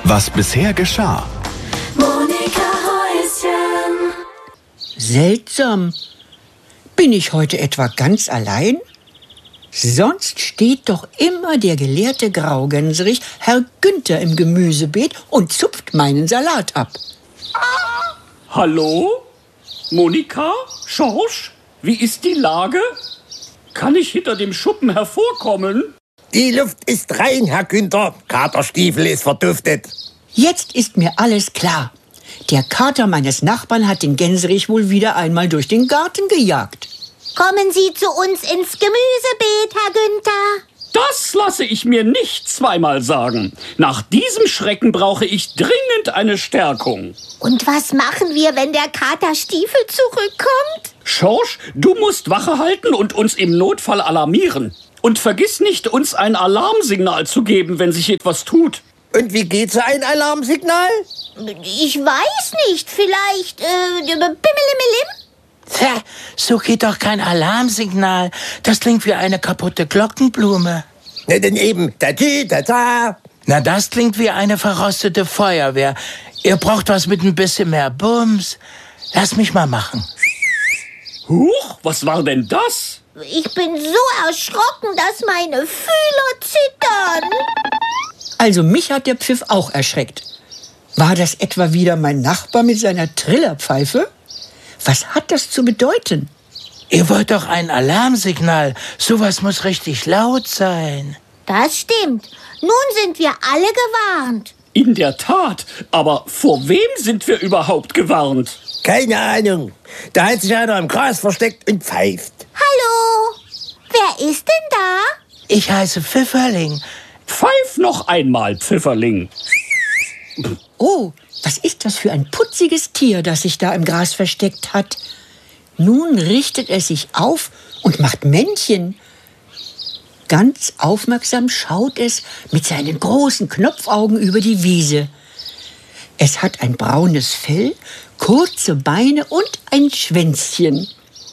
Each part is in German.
Was bisher geschah. Monika Häuschen. Seltsam. Bin ich heute etwa ganz allein? Sonst steht doch immer der gelehrte Graugänserich, Herr Günther, im Gemüsebeet und zupft meinen Salat ab. Hallo? Monika? Schorsch? Wie ist die Lage? Kann ich hinter dem Schuppen hervorkommen? Die Luft ist rein, Herr Günther. Katerstiefel ist verduftet. Jetzt ist mir alles klar. Der Kater meines Nachbarn hat den Gänserich wohl wieder einmal durch den Garten gejagt. Kommen Sie zu uns ins Gemüsebeet, Herr Günther. Das lasse ich mir nicht zweimal sagen. Nach diesem Schrecken brauche ich dringend eine Stärkung. Und was machen wir, wenn der Katerstiefel zurückkommt? Schorsch, du musst Wache halten und uns im Notfall alarmieren. Und vergiss nicht, uns ein Alarmsignal zu geben, wenn sich etwas tut. Und wie geht so ein Alarmsignal? Ich weiß nicht, vielleicht Bimmelimmelim? Tja, so geht doch kein Alarmsignal. Das klingt wie eine kaputte Glockenblume. Na denn eben, da. Na, das klingt wie eine verrostete Feuerwehr. Ihr braucht was mit ein bisschen mehr Bums. Lass mich mal machen. Huch, was war denn das? Ich bin so erschrocken, dass meine Fühler zittern. Also mich hat der Pfiff auch erschreckt. War das etwa wieder mein Nachbar mit seiner Trillerpfeife? Was hat das zu bedeuten? Ihr wollt doch ein Alarmsignal. Sowas muss richtig laut sein. Das stimmt. Nun sind wir alle gewarnt. In der Tat, aber vor wem sind wir überhaupt gewarnt? Keine Ahnung. Da hat sich einer im Gras versteckt und pfeift. Hallo? Wer ist denn da? Ich heiße Pfifferling. Pfeif noch einmal, Pfifferling. Oh, was ist das für ein putziges Tier, das sich da im Gras versteckt hat? Nun richtet es sich auf und macht Männchen. Ganz aufmerksam schaut es mit seinen großen Knopfaugen über die Wiese. Es hat ein braunes Fell, kurze Beine und ein Schwänzchen.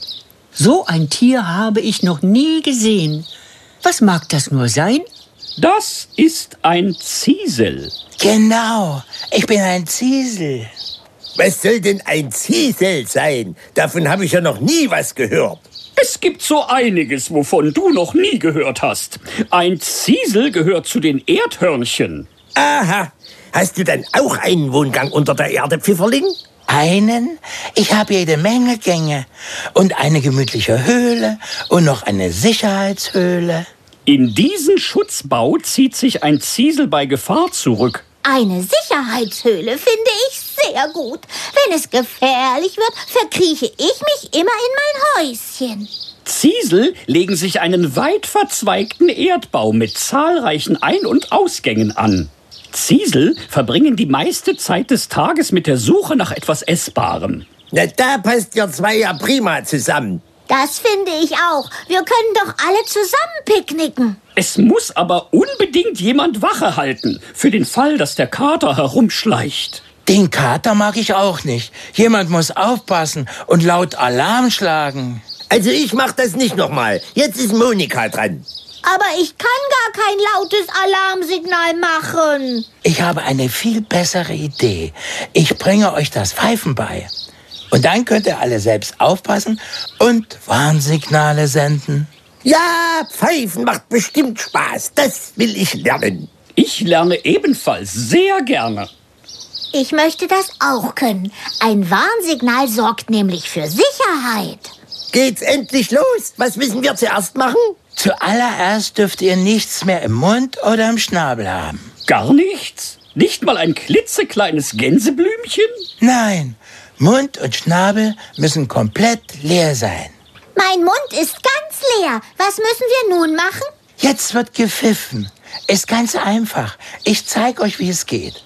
So ein Tier habe ich noch nie gesehen. Was mag das nur sein? Das ist ein Ziesel. Genau, ich bin ein Ziesel. Was soll denn ein Ziesel sein? Davon habe ich ja noch nie was gehört. Es gibt so einiges, wovon du noch nie gehört hast. Ein Ziesel gehört zu den Erdhörnchen. Aha. Hast du dann auch einen Wohngang unter der Erde, Pfifferling? Einen? Ich habe jede Menge Gänge. Und eine gemütliche Höhle und noch eine Sicherheitshöhle. In diesen Schutzbau zieht sich ein Ziesel bei Gefahr zurück. Eine Sicherheitshöhle finde ich sehr gut. Wenn es gefährlich wird, verkrieche ich mich immer in mein Häuschen. Ziesel legen sich einen weit verzweigten Erdbau mit zahlreichen Ein- und Ausgängen an. Ziesel verbringen die meiste Zeit des Tages mit der Suche nach etwas Essbarem. Na, da passt ihr zwei ja prima zusammen. Das finde ich auch. Wir können doch alle zusammen picknicken. Es muss aber unbedingt jemand Wache halten, für den Fall, dass der Kater herumschleicht. Den Kater mag ich auch nicht. Jemand muss aufpassen und laut Alarm schlagen. Also ich mach das nicht nochmal. Jetzt ist Monika dran. Aber ich kann gar kein lautes Alarmsignal machen. Ich habe eine viel bessere Idee. Ich bringe euch das Pfeifen bei. Und dann könnt ihr alle selbst aufpassen und Warnsignale senden. Ja, Pfeifen macht bestimmt Spaß. Das will ich lernen. Ich lerne ebenfalls sehr gerne. Ich möchte das auch können. Ein Warnsignal sorgt nämlich für Sicherheit. Geht's endlich los? Was müssen wir zuerst machen? Zuallererst dürft ihr nichts mehr im Mund oder im Schnabel haben. Gar nichts? Nicht mal ein klitzekleines Gänseblümchen? Nein, Mund und Schnabel müssen komplett leer sein. Mein Mund ist ganz leer. Was müssen wir nun machen? Jetzt wird gepfiffen. Ist ganz einfach. Ich zeige euch, wie es geht.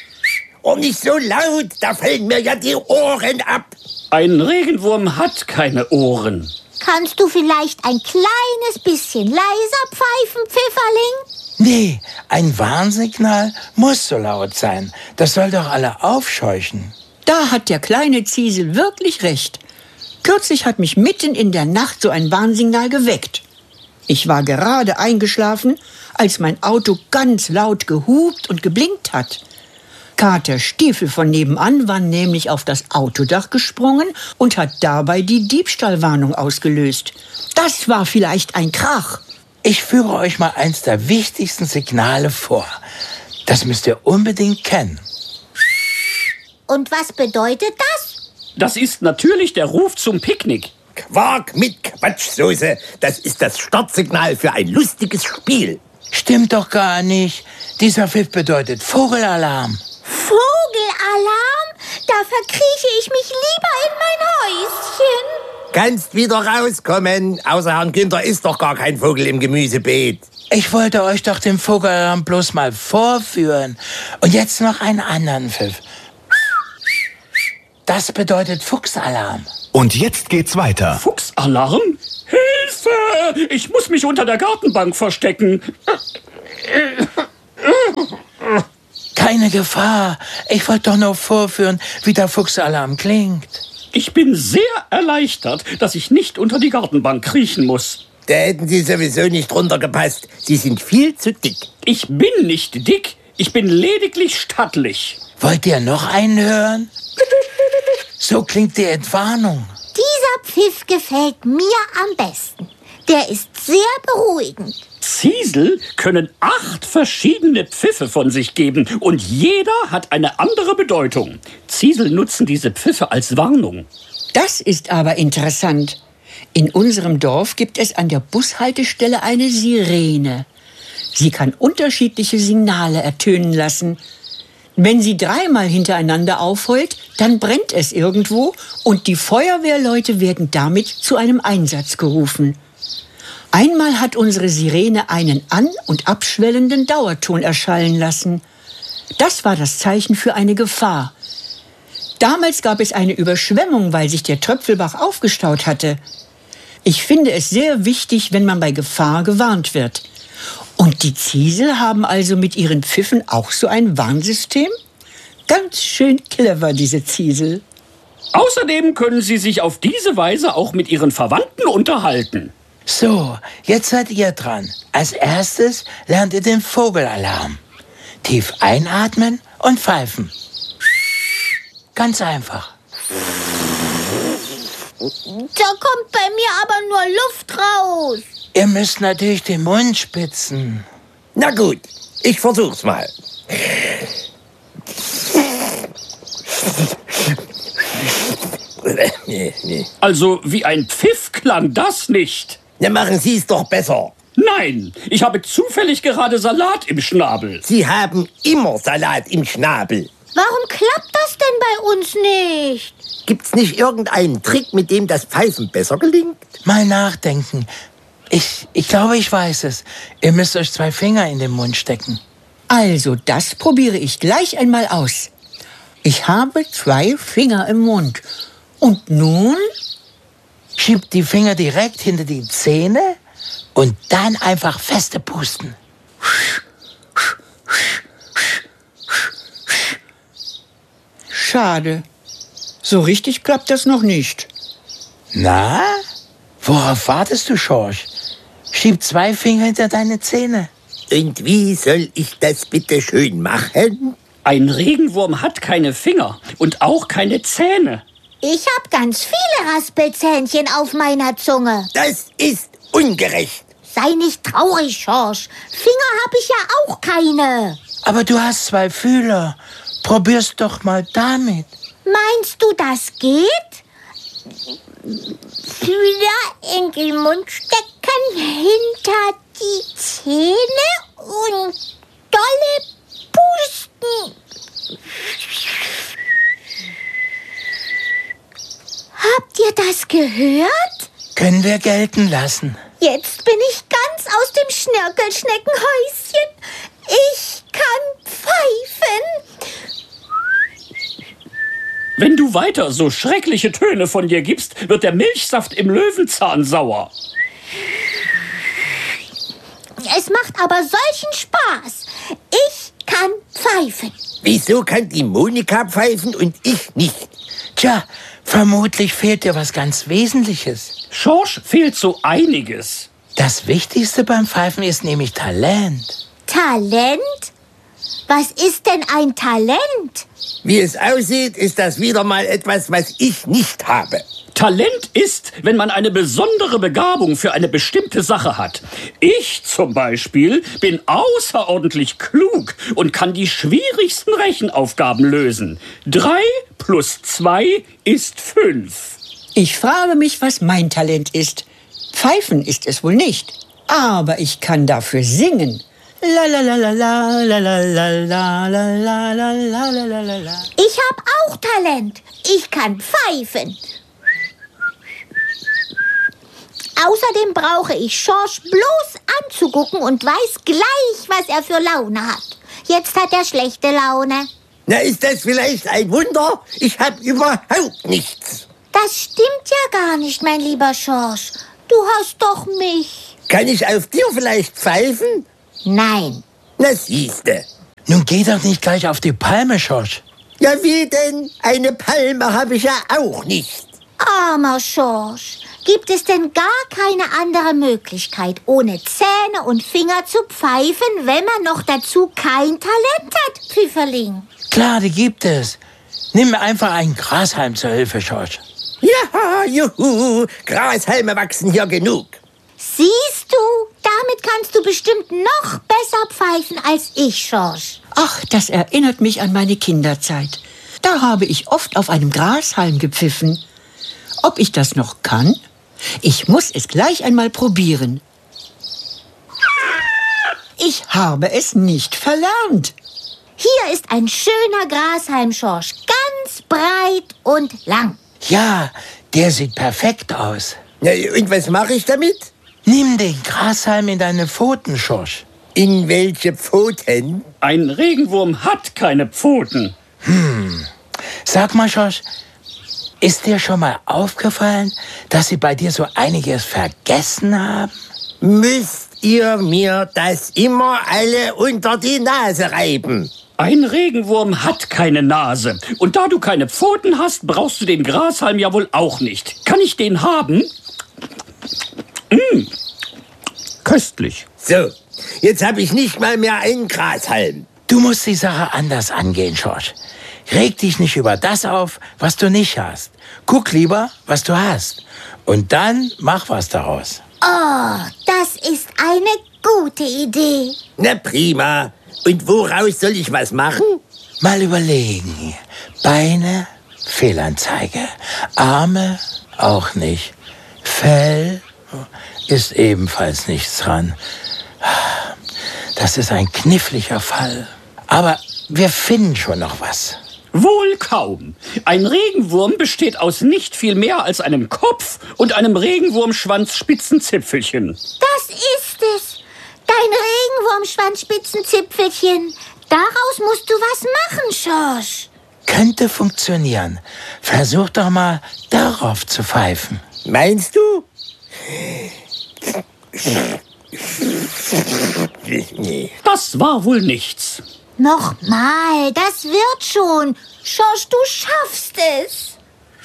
Oh, nicht so laut, da fallen mir ja die Ohren ab. Ein Regenwurm hat keine Ohren. Kannst du vielleicht ein kleines bisschen leiser pfeifen, Pfifferling? Nee, ein Warnsignal muss so laut sein. Das soll doch alle aufscheuchen. Da hat der kleine Ziesel wirklich recht. Kürzlich hat mich mitten in der Nacht so ein Warnsignal geweckt. Ich war gerade eingeschlafen, als mein Auto ganz laut gehupt und geblinkt hat. Kater Stiefel von nebenan war nämlich auf das Autodach gesprungen und hat dabei die Diebstahlwarnung ausgelöst. Das war vielleicht ein Krach. Ich führe euch mal eins der wichtigsten Signale vor. Das müsst ihr unbedingt kennen. Und was bedeutet das? Das ist natürlich der Ruf zum Picknick. Quark mit Quatschsoße. Das ist das Startsignal für ein lustiges Spiel. Stimmt doch gar nicht. Dieser Pfiff bedeutet Vogelalarm. Vogelalarm? Da verkrieche ich mich lieber in mein Häuschen. Kannst wieder rauskommen. Außer Herrn Günther ist doch gar kein Vogel im Gemüsebeet. Ich wollte euch doch den Vogelalarm bloß mal vorführen. Und jetzt noch einen anderen Pfiff. Das bedeutet Fuchsalarm. Und jetzt geht's weiter. Fuchsalarm? Hilfe! Ich muss mich unter der Gartenbank verstecken. Keine Gefahr. Ich wollte doch nur vorführen, wie der Fuchsalarm klingt. Ich bin sehr erleichtert, dass ich nicht unter die Gartenbank kriechen muss. Da hätten Sie sowieso nicht runtergepasst. Sie sind viel zu dick. Ich bin nicht dick, ich bin lediglich stattlich. Wollt ihr noch einen hören? So klingt die Entwarnung. Dieser Pfiff gefällt mir am besten. Der ist sehr beruhigend. Ziesel können 8 verschiedene Pfiffe von sich geben und jeder hat eine andere Bedeutung. Ziesel nutzen diese Pfiffe als Warnung. Das ist aber interessant. In unserem Dorf gibt es an der Bushaltestelle eine Sirene. Sie kann unterschiedliche Signale ertönen lassen. Wenn sie 3-mal hintereinander aufheult, dann brennt es irgendwo und die Feuerwehrleute werden damit zu einem Einsatz gerufen. Einmal hat unsere Sirene einen an- und abschwellenden Dauerton erschallen lassen. Das war das Zeichen für eine Gefahr. Damals gab es eine Überschwemmung, weil sich der Tröpfelbach aufgestaut hatte. Ich finde es sehr wichtig, wenn man bei Gefahr gewarnt wird. Und die Ziesel haben also mit ihren Pfiffen auch so ein Warnsystem? Ganz schön clever, diese Ziesel. Außerdem können sie sich auf diese Weise auch mit ihren Verwandten unterhalten. So, jetzt seid ihr dran. Als erstes lernt ihr den Vogelalarm. Tief einatmen und pfeifen. Ganz einfach. Da kommt bei mir aber nur Luft raus. Ihr müsst natürlich den Mund spitzen. Na gut, ich versuch's mal. Also wie ein Pfiff klang das nicht. Na, machen Sie es doch besser. Nein, ich habe zufällig gerade Salat im Schnabel. Sie haben immer Salat im Schnabel. Warum klappt das denn bei uns nicht? Gibt's nicht irgendeinen Trick, mit dem das Pfeifen besser gelingt? Mal nachdenken. Ich glaube, ich weiß es. Ihr müsst euch 2 Finger in den Mund stecken. Also, das probiere ich gleich einmal aus. Ich habe 2 Finger im Mund. Und nun? Schiebt die Finger direkt hinter die Zähne und dann einfach feste pusten. Schade. So richtig klappt das noch nicht. Na? Worauf wartest du, Schorsch? Schieb 2 Finger hinter deine Zähne. Und wie soll ich das bitte schön machen? Ein Regenwurm hat keine Finger und auch keine Zähne. Ich habe ganz viele Raspelzähnchen auf meiner Zunge. Das ist ungerecht. Sei nicht traurig, Schorsch. Finger habe ich ja auch keine. Aber du hast 2 Fühler. Probier's doch mal damit. Meinst du, das geht? Fühler in den Mund stecken, hinter die Zähne und dolle pusten. Habt ihr das gehört? Können wir gelten lassen. Jetzt bin ich ganz aus dem Schnörkelschneckenhäuschen. Ich kann pfeifen. Wenn du weiter so schreckliche Töne von dir gibst, wird der Milchsaft im Löwenzahn sauer. Es macht aber solchen Spaß. Ich kann pfeifen. Wieso kann die Monika pfeifen und ich nicht? Tja, vermutlich fehlt dir was ganz Wesentliches. Schorsch fehlt so einiges. Das Wichtigste beim Pfeifen ist nämlich Talent. Talent? Was ist denn ein Talent? Wie es aussieht, ist das wieder mal etwas, was ich nicht habe. Talent ist, wenn man eine besondere Begabung für eine bestimmte Sache hat. Ich zum Beispiel bin außerordentlich klug und kann die schwierigsten Rechenaufgaben lösen. 3 + 2 ist 5. Ich frage mich, was mein Talent ist. Pfeifen ist es wohl nicht, aber ich kann dafür singen. La la la la la la la la la la la la la la la. Ich habe auch Talent. Ich kann pfeifen. Außerdem brauche ich Schorsch bloß anzugucken und weiß gleich, was er für Laune hat. Jetzt hat er schlechte Laune. Na, ist das vielleicht ein Wunder? Ich habe überhaupt nichts. Das stimmt ja gar nicht, mein lieber Schorsch. Du hast doch mich. Kann ich auf dir vielleicht pfeifen? Nein. Na, siehste. Nun geh doch nicht gleich auf die Palme, Schorsch. Ja, wie denn? Eine Palme habe ich ja auch nicht. Armer Schorsch. Gibt es denn gar keine andere Möglichkeit, ohne Zähne und Finger zu pfeifen, wenn man noch dazu kein Talent hat, Pfifferling? Klar, die gibt es. Nimm mir einfach einen Grashalm zur Hilfe, Schorsch. Ja, juhu, Grashalme wachsen hier genug. Siehst du, damit kannst du bestimmt noch besser pfeifen als ich, Schorsch. Ach, das erinnert mich an meine Kinderzeit. Da habe ich oft auf einem Grashalm gepfiffen. Ob ich das noch kann? Ich muss es gleich einmal probieren. Ich habe es nicht verlernt. Hier ist ein schöner Grashalm, Schorsch, ganz breit und lang. Ja, der sieht perfekt aus. Na, und was mache ich damit? Nimm den Grashalm in deine Pfoten, Schorsch. In welche Pfoten? Ein Regenwurm hat keine Pfoten. Sag mal, Schorsch, ist dir schon mal aufgefallen, dass sie bei dir so einiges vergessen haben? Müsst ihr mir das immer alle unter die Nase reiben? Ein Regenwurm hat keine Nase. Und da du keine Pfoten hast, brauchst du den Grashalm ja wohl auch nicht. Kann ich den haben? Köstlich. So, jetzt habe ich nicht mal mehr einen Grashalm. Du musst die Sache anders angehen, Schorsch. Reg dich nicht über das auf, was du nicht hast. Guck lieber, was du hast. Und dann mach was daraus. Oh, das ist eine gute Idee. Na prima. Und woraus soll ich was machen? Mal überlegen. Beine, Fehlanzeige. Arme, auch nicht. Fell ist ebenfalls nichts dran. Das ist ein kniffliger Fall. Aber wir finden schon noch was. Wohl kaum. Ein Regenwurm besteht aus nicht viel mehr als einem Kopf und einem Regenwurmschwanzspitzenzipfelchen. Das ist es. Dein Regenwurmschwanzspitzenzipfelchen. Daraus musst du was machen, Schorsch. Könnte funktionieren. Versuch doch mal, darauf zu pfeifen. Meinst du? Nee. Das war wohl nichts. Nochmal, das wird schon. Schorsch, du schaffst es.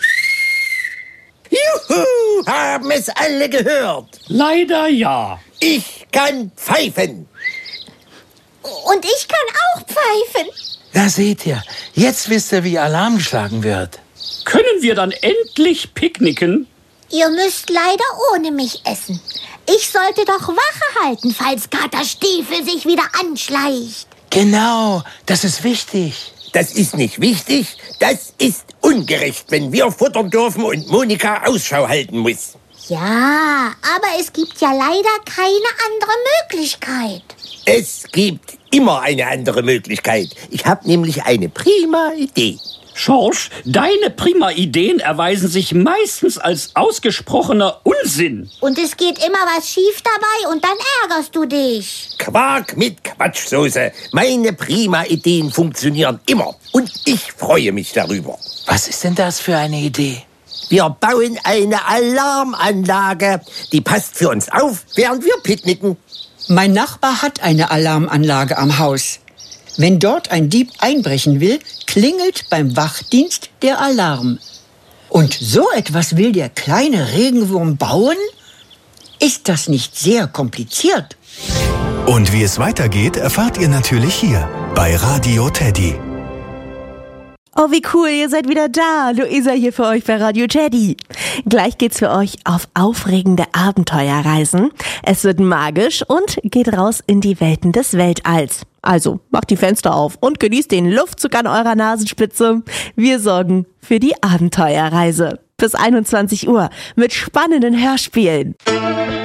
Juhu, haben es alle gehört. Leider ja. Ich kann pfeifen. Und ich kann auch pfeifen. Da seht ihr, jetzt wisst ihr, wie Alarm geschlagen wird. Können wir dann endlich picknicken? Ihr müsst leider ohne mich essen. Ich sollte doch Wache halten, falls Kater Stiefel sich wieder anschleicht. Genau, das ist wichtig. Das ist nicht wichtig, das ist ungerecht, wenn wir futtern dürfen und Monika Ausschau halten muss. Ja, aber es gibt ja leider keine andere Möglichkeit. Es gibt immer eine andere Möglichkeit. Ich habe nämlich eine prima Idee. Schorsch, deine prima Ideen erweisen sich meistens als ausgesprochener Unsinn. Und es geht immer was schief dabei und dann ärgerst du dich. Quark mit Quatschsoße. Meine prima Ideen funktionieren immer. Und ich freue mich darüber. Was ist denn das für eine Idee? Wir bauen eine Alarmanlage. Die passt für uns auf, während wir picknicken. Mein Nachbar hat eine Alarmanlage am Haus. Wenn dort ein Dieb einbrechen will, klingelt beim Wachdienst der Alarm. Und so etwas will der kleine Regenwurm bauen? Ist das nicht sehr kompliziert? Und wie es weitergeht, erfahrt ihr natürlich hier bei Radio Teddy. Oh, wie cool, ihr seid wieder da. Luisa hier für euch bei Radio Teddy. Gleich geht's für euch auf aufregende Abenteuerreisen. Es wird magisch und geht raus in die Welten des Weltalls. Also, macht die Fenster auf und genießt den Luftzug an eurer Nasenspitze. Wir sorgen für die Abenteuerreise. Bis 21 Uhr mit spannenden Hörspielen.